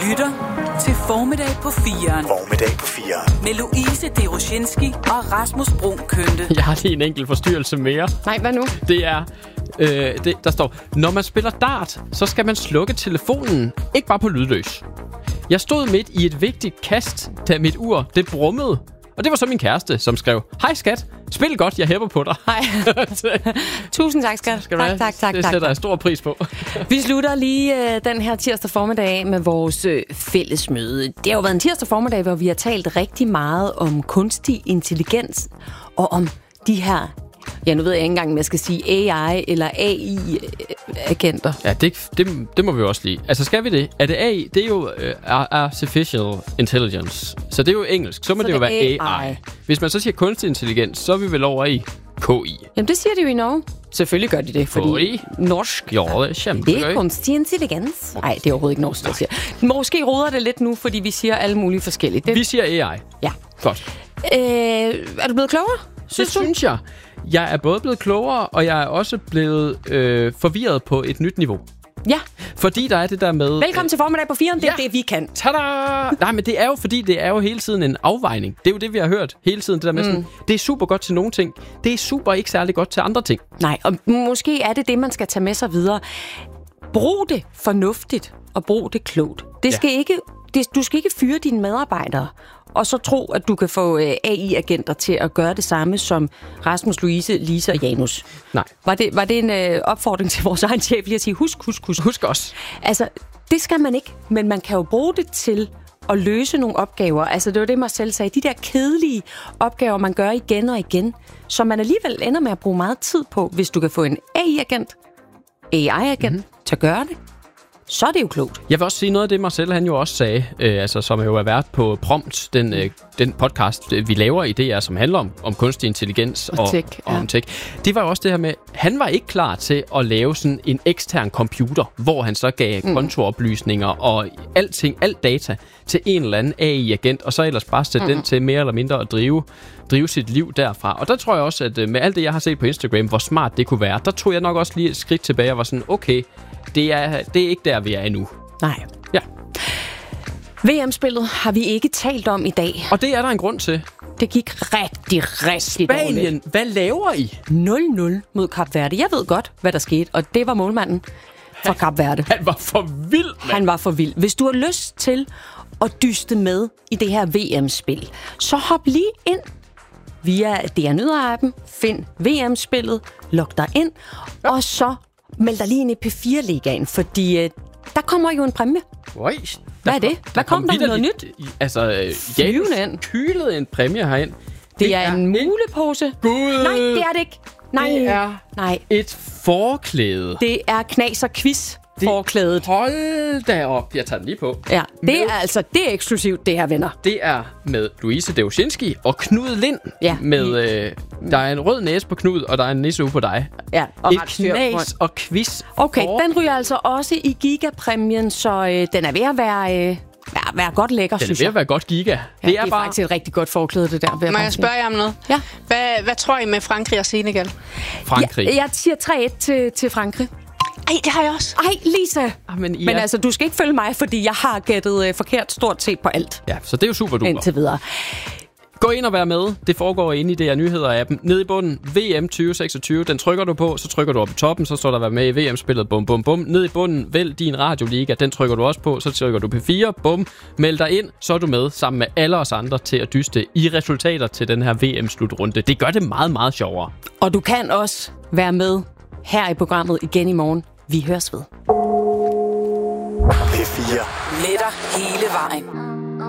lytter til Formiddag på 4'eren. Formiddag på 4'eren. Med Louise Deroshinski og Rasmus Bruun Kønte. Jeg har lige en enkelt forstyrrelse mere. Nej, hvad nu? Det er... der står, når man spiller dart, så skal man slukke telefonen, ikke bare på lydløs. Jeg stod midt i et vigtigt kast, da mit ur, det brummede. Og det var så min kæreste, som skrev, hej skat, spil godt, jeg hæpper på dig. Hej. Tusind tak, skat. Tak. Det sætter jeg stor pris på. Vi slutter lige den her tirsdag formiddag med vores fællesmøde. Det har jo været en tirsdag formiddag, hvor vi har talt rigtig meget om kunstig intelligens og om de her... Ja, nu ved jeg ikke engang, om jeg skal sige AI eller AI-agenter. Ja, det må vi også lige. Altså, skal vi det? Er det AI? Det er jo Artificial Intelligence. Så det er jo engelsk. Så må det jo være AI. Hvis man så siger kunstig intelligens, så er vi vel over i KI. Jamen, det siger de jo i Norge. Selvfølgelig gør de det, fordi norsk. Jo, det er kæmpegøy. Det er kunstig intelligens. Nej, det er overhovedet ikke norsk, der siger. Måske roder det lidt nu, fordi vi siger alle mulige forskellige. Vi siger AI. Ja. Godt. Er du blevet klogere? Synes jeg. Jeg er både blevet klogere, og jeg er også blevet forvirret på et nyt niveau. Ja. Fordi der er det der med... Velkommen til Formiddag på 4'eren, det er det, vi kan. Tada! Nej, men det er jo fordi, det er jo hele tiden en afvejning. Det er jo det, vi har hørt hele tiden. Det der med sådan, det er super godt til nogle ting. Det er super ikke særlig godt til andre ting. Nej, og måske er det, man skal tage med sig videre. Brug det fornuftigt, og brug det klogt. Du skal ikke fyre dine medarbejdere, og så tro, at du kan få AI-agenter til at gøre det samme som Rasmus, Louise, Lise og Janus. Nej. Var det en opfordring til vores egen chef lige at sige, husk os? Altså, det skal man ikke, men man kan jo bruge det til at løse nogle opgaver. Altså, det var det, Marcel sagde. De der kedelige opgaver, man gør igen og igen, som man alligevel ender med at bruge meget tid på, hvis du kan få en AI-agent til at gøre det. Så er det jo klogt. Jeg vil også sige noget af det, Marcel han jo også sagde, som jo er vært på Prompt, den podcast, vi laver i DR, som handler om kunstig intelligens og om tech. Det var jo også det her med, han var ikke klar til at lave sådan en ekstern computer, hvor han så gav kontooplysninger og alt data til en eller anden AI-agent, og så ellers bare sætte den til mere eller mindre at drive sit liv derfra. Og der tror jeg også, at med alt det, jeg har set på Instagram, hvor smart det kunne være, der tog jeg nok også lige et skridt tilbage og var sådan, okay, det er ikke der, vi er endnu. Nej. Ja. VM-spillet har vi ikke talt om i dag. Og det er der en grund til. Det gik rigtig Spanien, dårligt. hvad laver I? 0-0 mod Kap Verde. Jeg ved godt, hvad der skete, og det var målmanden fra Kap Verde. Han var for vild, mand. Han var for vild. Hvis du har lyst til at dyste med i det her VM-spil, så hop lige ind via DR Nyheder-appen, find VM-spillet, log dig ind, og så meld dig lige ind i P4-ligaen, fordi der kommer jo en præmie. Hvad er det? Hvad kom der noget nyt? Altså, Janus kylede en præmie herind. Det er en mulepose. Gud! Nej, det er det ikke. Nej. Et forklæde. Det er knas og quiz. Forklædet. Hold da op. Jeg tager den lige på. Ja, det er eksklusivt, det her, venner. Det er med Louise Deroshinski og Knud Lind. Ja. Med, der er en rød næse på Knud, og der er en nisseuge på dig. Ja, og et knas og quiz. Okay, den ryger altså også i gigapræmien, så den er ved at være godt lækker, synes jeg. Den er ved at være godt giga. Ja, det er bare faktisk et rigtig godt forklæde, det der. Må jeg spørge jer om noget? Ja. Hvad tror I med Frankrig og Senegal? Frankrig. Jeg siger 3-1 til Frankrig. Ej, det har jeg også. Ej, Lisa. Men altså, du skal ikke følge mig, fordi jeg har gættet forkert stort set på alt. Ja, så det er jo super duper. Indtil videre. Gå ind og vær med. Det foregår inde i DR Nyheder-appen. Nede i bunden, VM 2026. Den trykker du på, så trykker du op i toppen, så står der vær med i VM-spillet. Bum, bum, bum. Nede i bunden, vælg din radioliga. Den trykker du også på, så trykker du P4. Bum. Meld dig ind, så er du med sammen med alle os andre til at dyste i resultater til den her VM-slutrunde. Det gør det meget, meget sjovere. Og du kan også være med her i programmet igen i morgen. Vi høres ved. P4. Med dig hele vejen.